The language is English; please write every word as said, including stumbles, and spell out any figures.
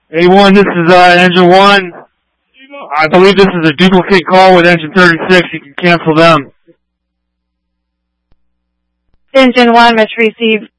A one, this is uh, Engine one. I believe this is a duplicate call with Engine thirty-six. You can cancel them. Engine one, Mitch received